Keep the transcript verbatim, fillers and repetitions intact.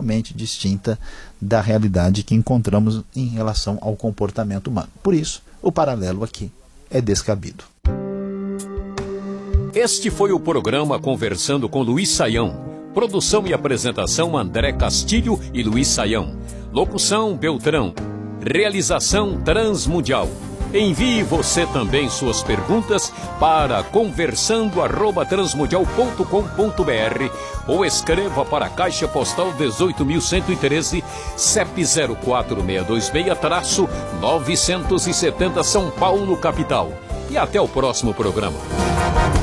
totalmente distinta da realidade que encontramos em relação ao comportamento humano. Por isso, o paralelo aqui é descabido. Este foi o programa Conversando com Luiz Saião. Produção e apresentação André Castilho e Luiz Saião. Locução Beltrão. Realização Transmundial. Envie você também suas perguntas para conversando arroba transmundial ponto com ponto br ou escreva para a Caixa Postal dezoito mil cento e treze, C E P zero quatro seis dois seis, novecentos e setenta São Paulo, capital. E até o próximo programa.